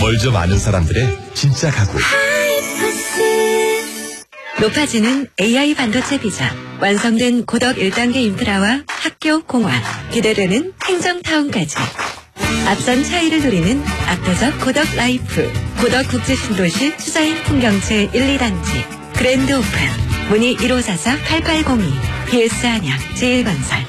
멀저 많은 사람들의 진짜 가구. 높아지는 AI 반도체 비자, 완성된 고덕 1단계 인프라와 학교, 공원, 기대되는 행정타운까지. 앞선 차이를 누리는 압도적 고덕 라이프, 고덕 국제신도시 투자인 풍경채 1, 2단지, 그랜드 오픈, 문의 1544-8802, BS 한양 제1건설.